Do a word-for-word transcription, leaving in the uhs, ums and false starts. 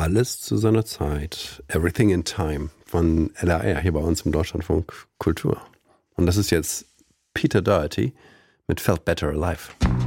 Alles zu seiner Zeit. Everything in Time von L R R hier bei uns im Deutschlandfunk Kultur. Und das ist jetzt Peter Doherty mit Felt Better Alive.